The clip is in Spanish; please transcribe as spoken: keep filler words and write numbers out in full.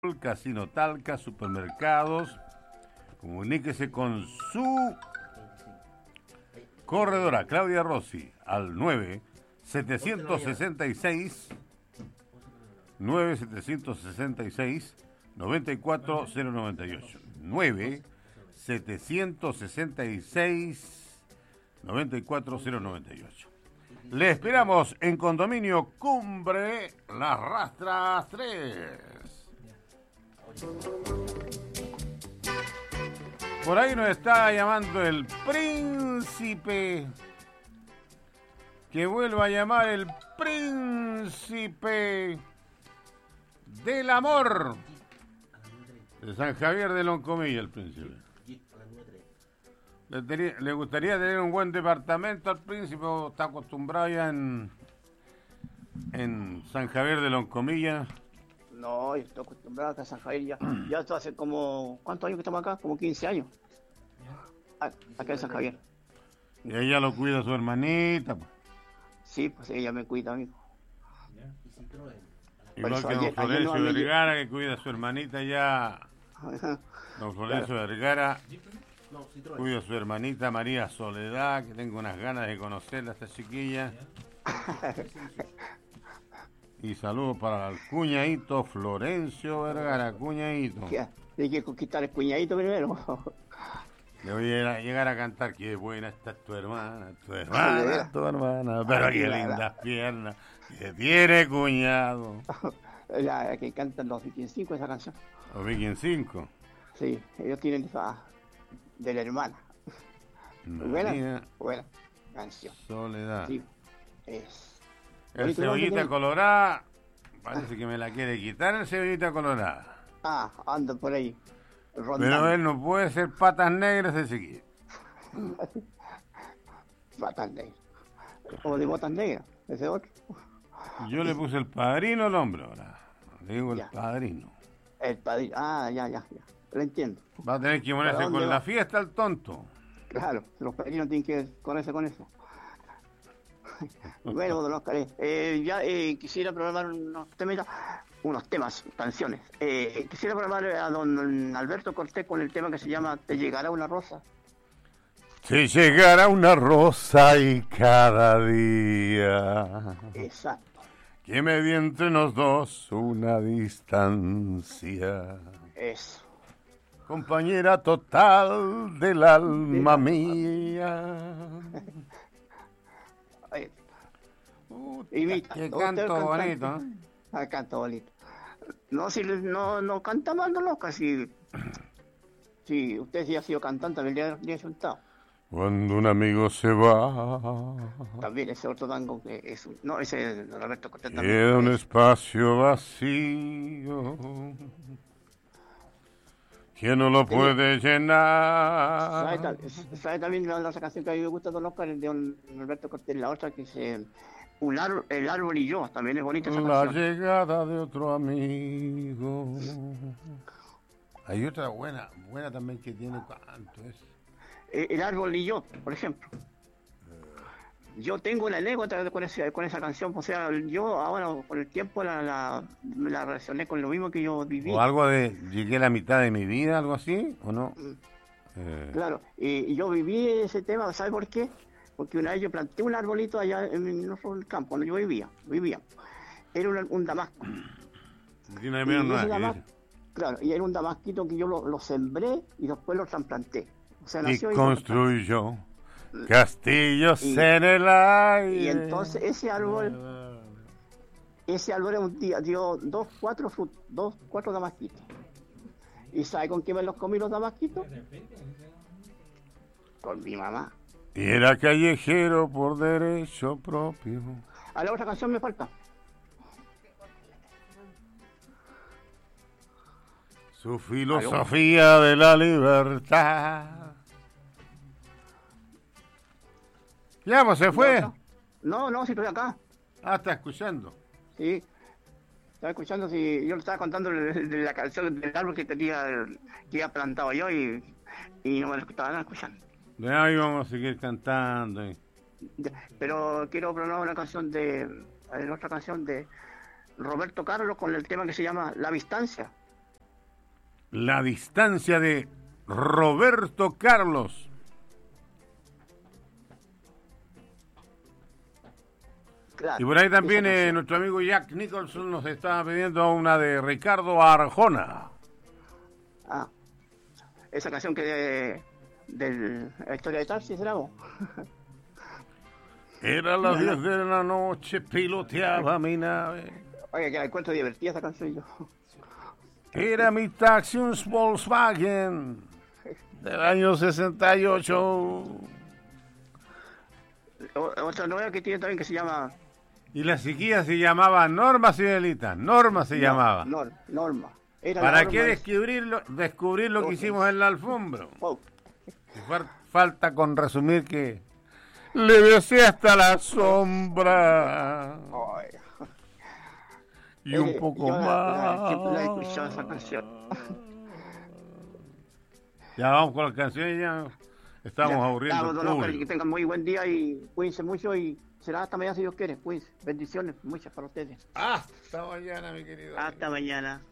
Casino Talca, supermercados. Comuníquese con su corredora Claudia Rossi al nueve siete seis seis nueve siete seis seis nueve cuatro cero nueve ocho nueve siete seis seis nueve cuatro cero nueve ocho. Le esperamos en Condominio Cumbre Las Rastras tres. Por ahí nos está llamando el príncipe. Que vuelva a llamar el príncipe del amor. De San Javier de Loncomilla, el príncipe. ¿Le, tenía, ¿Le gustaría tener un buen departamento al príncipe o está acostumbrado ya en, en San Javier de Loncomilla? No, yo estoy acostumbrado acá a San Javier ya. Ya esto hace como... ¿Cuántos años que estamos acá? Como quince años. Acá en San Javier. Y ella lo cuida su hermanita. Pues. Sí, pues ella me cuida a mí. Igual eso, que don Florencio no Vergara, que cuida a su hermanita ya. Don Florencio claro. Vergara cuida a su hermanita María Soledad, que tengo unas ganas de conocerla, esta chiquilla. Y saludos para el cuñadito Florencio Vergara, cuñadito. Hay que conquistar el cuñadito primero. Le voy a llegar a cantar, qué buena está tu hermana, tu hermana, tu hermana, pero qué lindas piernas que tiene, cuñado. La que cantan los Viking cinco, esa canción. ¿Los Viking cinco? Sí, ellos tienen esa de la hermana. Buena, buena canción. Soledad. Sí, es. El cebollita colorada, parece que me la quiere quitar el cebollita colorada. Ah, anda por ahí. Rondando. Pero él no puede ser patas negras ese chiquillo. Patas negras. O de botas negras, ese otro. Yo le puse el padrino al hombre ahora. Le digo ya. El padrino. El padrino. Ah, ya, ya, ya. Lo entiendo. Va a tener que ponerse con va? la fiesta el tonto. Claro, los padrinos tienen que ponerse con eso. Bueno, don Oscar, eh, ya eh, quisiera programar unos temas, unos temas, canciones. Eh, quisiera programar a don Alberto Cortés con el tema que se llama Te llegará una rosa. Te llegará una rosa y cada día. Exacto. Que medie entre nos dos una distancia. Eso. Compañera total del alma de... mía. Uh, Imita. Qué canto bonito, ¿eh? Ah, canto bonito. No, si no, no canta mal, no loca, si, si usted sí ha sido cantante, también le, le ha juntado. Cuando un amigo se va. También ese otro tango que es, no, ese de Roberto Cortés también. Queda un espacio vacío que no lo puede llenar. ¿Sabe, sabe también la, la canción que a mí me gusta de Don Oscar, el de don Alberto Cortés, la otra que se... Un árbol, el árbol y yo, también es bonita esa La canción. llegada de otro amigo. Hay otra buena, buena también que tiene cuánto es. El árbol y yo, por ejemplo. Yo tengo una anécdota con esa, con esa canción, o sea, yo ahora con el tiempo la, la, la relacioné con lo mismo que yo viví. O algo de, llegué a la mitad de mi vida, algo así, ¿o no? Eh. Claro, y yo viví ese tema, ¿sabe por qué? Porque una vez yo planté un arbolito allá en el campo donde yo vivía, vivía. Era un, un damasco. Y una y ese damasco claro, y era un damasquito que yo lo, lo sembré y después lo trasplanté. O sea, y construyó y castillos y, en el aire. Y entonces ese árbol, ese árbol un día dio dos, cuatro frutos, dos, cuatro damasquitos. ¿Y sabe con qué me los comí los damasquitos? Con mi mamá. Y era callejero por derecho propio. A la otra canción me falta. Su filosofía ¿Aló? De la libertad. Ya, pues se fue. No, no, si estoy acá. Ah, está escuchando. Sí, estaba escuchando, si yo le estaba contando de, de la canción del árbol que tenía, que había plantado yo y, y no me lo estaban escuchando. Ya íbamos a seguir cantando. ¿eh? Pero quiero programar una canción de, otra canción de Roberto Carlos con el tema que se llama La Distancia. La distancia de Roberto Carlos. Claro, Y por ahí también esa eh, canción. nuestro amigo Jack Nicholson nos estaba pidiendo una de Ricardo Arjona. Ah, esa canción que de, de la historia de Tarsis, ¿será vos? Era las diez de la noche, piloteaba mi nave. Oye, que la encuentro divertida esa canción yo. Era mi taxi un Volkswagen del año sesenta y ocho. O- Otra novela que tiene también que se llama... Y la chiquilla se llamaba Norma Cielita. Norma se No, llamaba. Nor- Norma. Era ¿Para la qué Norma de- descubrir lo, descubrir lo que Ok. hicimos en la alfombra? Oh, Y fal- Falta con resumir que le besé hasta la sombra ay. y un Eh, poco yo la- la- siempre la he más. escuchado esa canción. Ya vamos con las canciones, ya estamos Ya, aburriendo ya, al don Oscar, que público. tengan muy buen día y cuídense mucho y será hasta mañana si Dios quiere. Cuídense. Bendiciones, muchas para ustedes. Hasta mañana, mi querido. Hasta mañana.